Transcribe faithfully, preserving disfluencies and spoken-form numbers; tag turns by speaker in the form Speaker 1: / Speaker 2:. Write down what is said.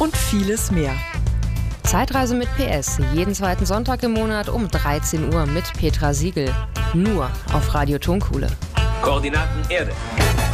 Speaker 1: und vieles mehr.
Speaker 2: Zeitreise mit P S, jeden zweiten Sonntag im Monat um dreizehn Uhr mit Petra Siegel. Nur auf Radio Tonkuhle.
Speaker 3: Koordinaten Erde.